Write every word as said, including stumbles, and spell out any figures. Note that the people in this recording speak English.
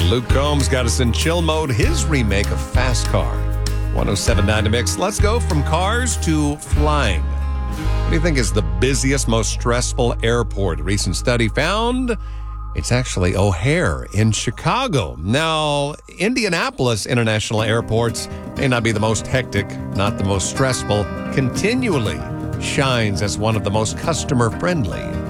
Luke Combs got us in chill mode, his remake of Fast Car. one oh seven point nine to Mix. Let's go from cars to flying. What do you think is the busiest, most stressful airport? A recent study found it's actually O'Hare in Chicago. Now, Indianapolis International Airport may not be the most hectic, not the most stressful, continually shines as one of the most customer-friendly.